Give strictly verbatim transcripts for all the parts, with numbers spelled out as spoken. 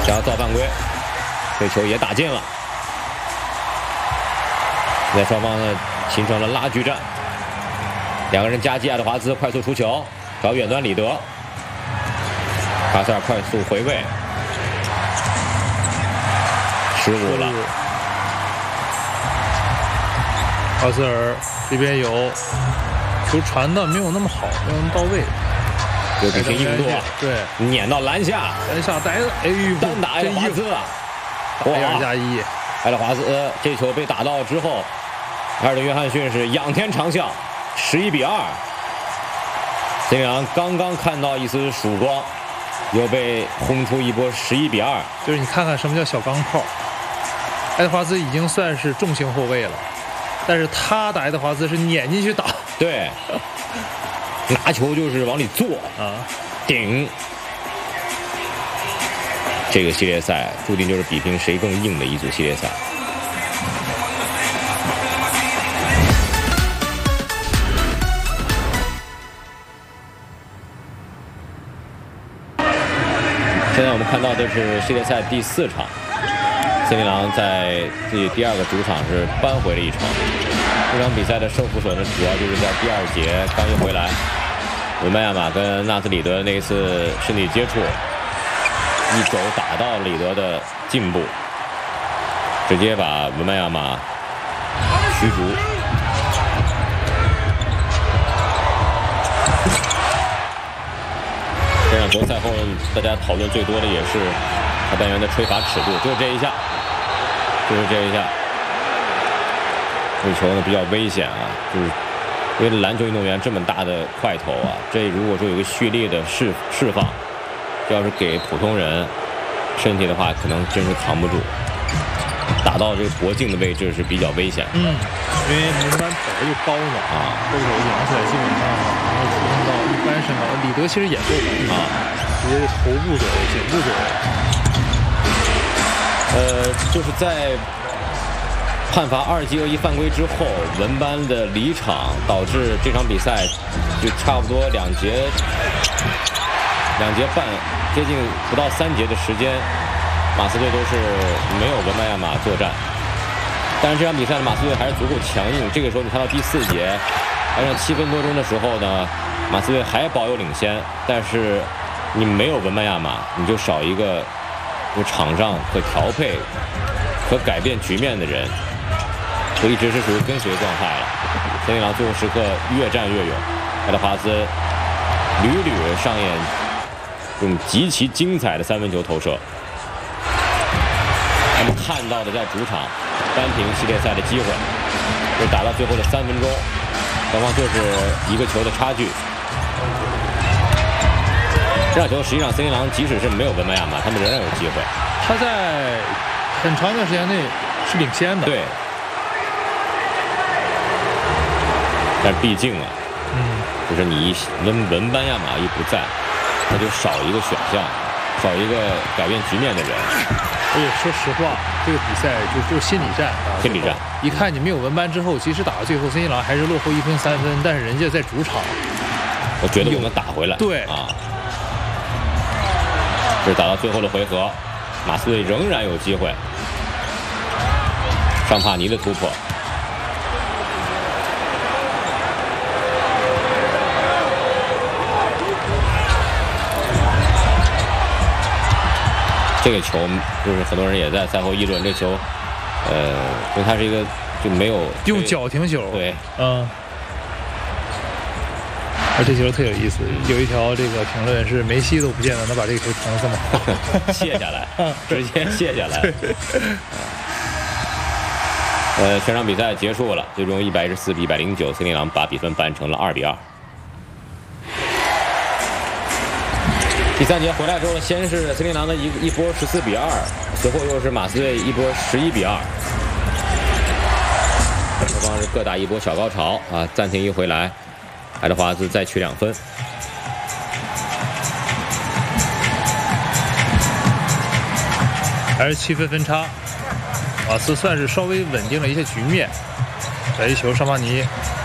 想要造犯规，这球也打进了。现在双方呢形成了拉锯战，两个人夹击，爱德华兹快速出球，找远端里德，卡塞尔快速回位，失误了。 卡塞尔这边有球传的没有那么好，没有那么到位。 有比拼硬度， 对， 撵到篮下， 篮下带哎呦， 单打爱德华兹， 哇，二加一， 爱德华兹这球被打到之后，埃尔顿·约翰逊是仰天长啸，十一比二。C米兰刚刚看到一丝曙光，又被轰出一波十一比二。 就是你看看什么叫小钢炮，爱德华兹已经算是重型后卫了，但是他打爱德华兹是撵进去打， 对。拿球就是往里坐啊， 顶。这个系列赛注定就是比拼谁更硬的一组系列赛。现在我们看到的是系列赛第四场，C米兰在自己第二个主场是扳回了一城。这场比赛的胜负手呢，主要就是在第二节刚一回来。文班亚马跟纳斯里德那一次身体接触，一肘打到里德的颈部，直接把文班亚马驱逐。这场球赛后，大家讨论最多的也是他单元的吹罚尺度，就是这一下，就是这一下。这球呢比较危险啊，就是。因为篮球运动员这么大的块头啊，这如果说有个蓄力的释释放，要是给普通人身体的话，可能真是扛不住。打到这个脖颈的位置是比较危险。 嗯，因为门板本来就高嘛，啊，后手扬起来基本上能够触碰到一般身高。里德其实也够啊，直接头部左右、颈部左右。 呃，就是在。判罚二记恶意犯规之后，文班的离场导致这场比赛就差不多两节两节半，接近不到三节的时间，马刺队都是没有文班亚马作战。但是这场比赛的马刺队还是足够强硬。这个时候你看到第四节，还剩七分多钟的时候呢，马刺队还保有领先，但是你没有文班亚马，你就少一个就场上可调配、可改变局面的人。就一直是属于跟随状态了。C米兰最后时刻越战越勇，爱德华兹屡屡上演这种极其精彩的三分球投射。他们看到的在主场扳平系列赛的机会，就打到最后的三分钟，双方就是一个球的差距。这场球实际上 C米兰即使是没有文班亚马，他们仍然有机会。 他在很长一段时间内是领先的。 对。但毕竟啊， 嗯， 就是你一文文班亚马一不在，那就少一个选项，少一个改变局面的人。 而且说实话，这个比赛就就是心理战啊， 心理战。 一看你没有文班之后，其实打到最后，C米兰还是落后一分三分，但是人家在主场， 我觉得我能打回来。 对啊，这打到最后的回合，马刺队仍然有机会。尚帕尼的突破。这个球就是很多人也在赛后议论，这球，呃，因为它是一个就没有用脚停球， 对， 嗯，而这球特有意思，有一条这个评论是梅西都不见得能把这个球停得这么好， 卸下来，直接卸下来。呃，全场比赛结束了，最终一百一十四比一百零九，C米兰把比分扳成了二比二。第三节回来之后，先是 C米兰的一一波十四比二，随后又是马刺队一波十一比二，双方是各打一波小高潮啊！暂停一回来，爱德华兹再取两分。 还是七分分差，马刺算是稍微稳定了一些局面。来一球，尚帕尼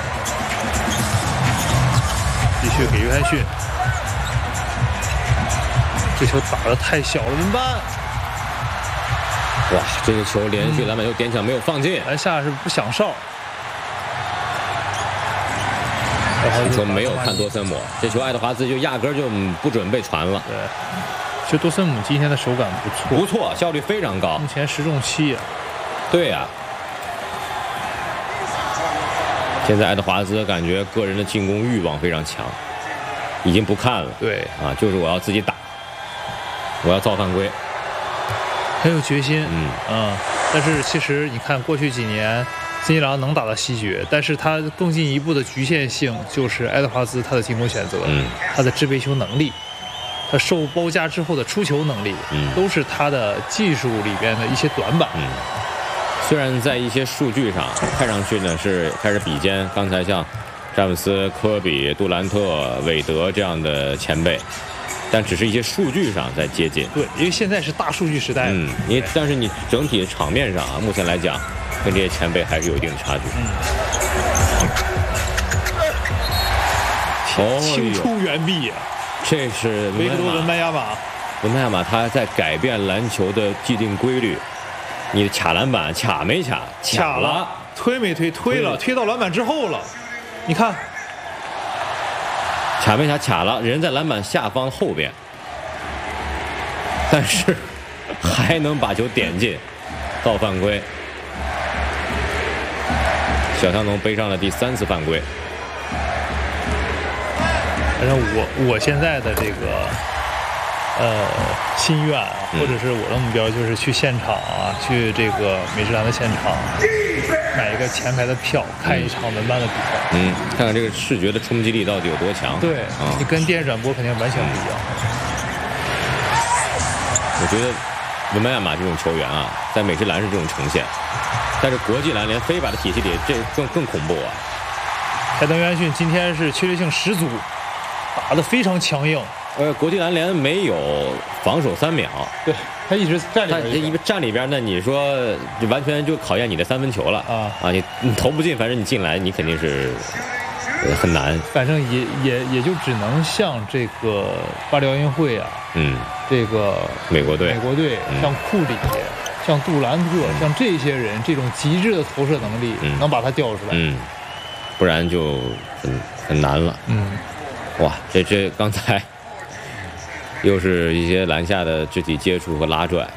继续给约翰逊。这球打得太小了，文班哇，这个球连续篮板球点抢没有放进， 篮下是不响哨。 你说没有看多森姆，这球爱德华兹就压根就不准备传了。 对，其实多森姆今天的手感不错， 不错，效率非常高， 目前十中七啊。 对呀、啊。现在爱德华兹感觉个人的进攻欲望非常强，已经不看了。 对啊，就是我要自己打，我要造犯规， 很有决心。 嗯嗯，但是其实你看过去几年。森一郎能打到西决，但是他更进一步的局限性就是爱德华兹他的进攻选择， 嗯， 他的制备球能力，他受包夹之后的出球能力， 嗯， 都是他的技术里边的一些短板。 嗯，虽然在一些数据上看上去呢是开始比肩刚才像詹姆斯、科比、杜兰特、韦德这样的前辈，但只是一些数据上在接近。 对，因为现在是大数据时代。 嗯，你但是你整体场面上啊，目前来讲。跟这些前辈还是有一定的差距。 嗯， 哦， 青出援臂啊！ 这是维克多·文班亚马。 文班亚马他在改变篮球的既定规律。你的卡篮板卡没卡？ 卡了。推没推？推了，推到篮板之后了。你看， 卡没卡？卡了，人在篮板下方后边，但是还能把球点进，造犯规。小香农背上了第三次犯规。 反正我我现在的这个呃心愿啊， 嗯、 或者是我的目标，就是去现场啊，去这个美职篮的现场，买一个前排的票，看一场文班的比赛。 嗯，看看这个视觉的冲击力到底有多强。 对， 啊、 你跟电视转播肯定完全不一样。 我觉得文班亚马这种球员啊，在美职篮是这种呈现。但是国际篮联非法的体系里，这更更恐怖啊！ 海登约翰逊今天是确定性十足，打得非常强硬。 呃，国际篮联没有防守三秒， 对他一直站里边， 他一站里边，那你说就完全就考验你的三分球了啊啊！你你投不进，反正你进来，你肯定是很难。 反正也也也就只能像这个巴黎奥运会啊， 嗯， 这个美国队， 美国队、嗯、像库里。像杜兰特，嗯、像这些人，这种极致的投射能力， 嗯、 能把他调出来， 嗯，不然就很很难了。 嗯， 哇，这这刚才又是一些篮下的肢体接触和拉拽。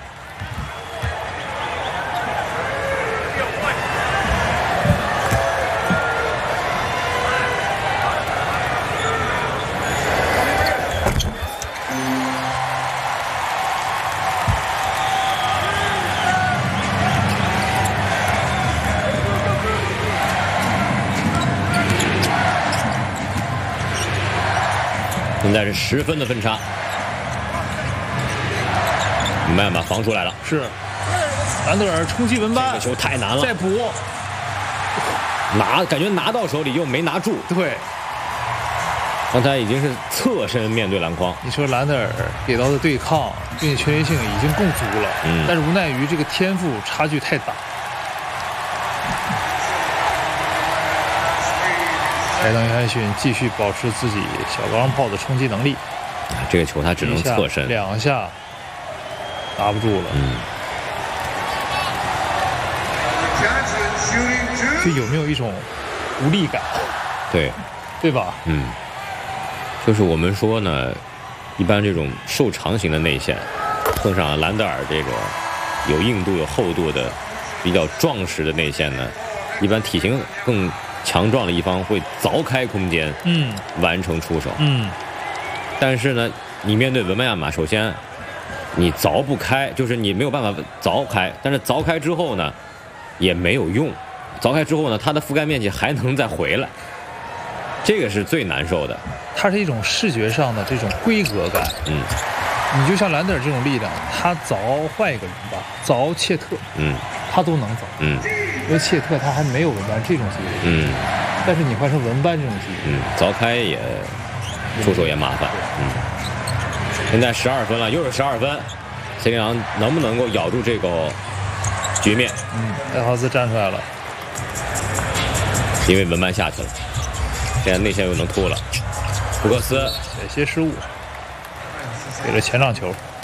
现在是十分的分差，文班亚马防出来了， 是兰德尔冲击文班， 这个球太难了， 再补， 拿感觉拿到手里又没拿住， 对， 刚才已经是侧身面对篮筐。 你说兰德尔给到的对抗并且确定性已经够足了， 嗯， 但是无奈于这个天赋差距太大。海登约翰逊继续保持自己小高浪炮的冲击能力， 这个球他只能侧身， 两下拿不住了。 嗯， 就有没有一种无力感？ 对， 对吧？ 嗯，就是我们说呢，一般这种瘦长型的内线，碰上兰德尔这个有硬度、有厚度的比较壮实的内线呢，一般体型更强壮的一方会凿开空间， 嗯， 完成出手， 嗯。 但是呢，你面对文班亚马，首先你凿不开，就是你没有办法凿开，但是凿开之后呢，也没有用，凿开之后呢，它的覆盖面积还能再回来，这个是最难受的。 它是一种视觉上的这种规格感， 嗯。 你就像兰德尔这种力量，他凿换一个人吧，凿切特， 嗯， 他都能凿， 嗯， 因为切特他还没有文班这种技术， 嗯， 但是你换成文班这种技术， 嗯，凿开也出手也麻烦，嗯。现在十二分了，又是十二分，森林狼能不能够咬住这个局面？ 嗯，艾豪斯站出来了， 因为文班下去了，现在内线又能突了，福克斯有些失误。给了前场球。